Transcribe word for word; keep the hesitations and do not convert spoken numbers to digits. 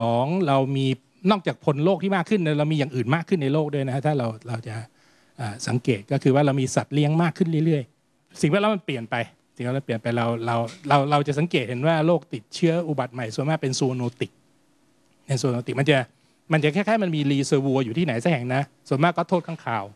องเรามีนอกจากพลโลกที่มากขึ้นเรามีอย่างอื่นมากขึ้นในโลกด้วยนะฮะถ้าเราเราจะสังเกตก็คือว่าเรามีสัตว์เลี้ยงมากขึ้นเรื่อยๆสิ่งแวดล้อมมันเปลี่ยนไปสิ่งแวดล้อมเปลี่ยนไปเราเราเราเราจะสังเกตเห็นว่าโรคติดเชื้ออุบัติใหม่ส่วนมากเป็นซูโนติกในซูโนติกมันจะมันจะคล้ายๆมันมีรีเซอร์วัวอยู่ที่ไหนสักแห่งนะส่วนมากก็โทษข้างข่าว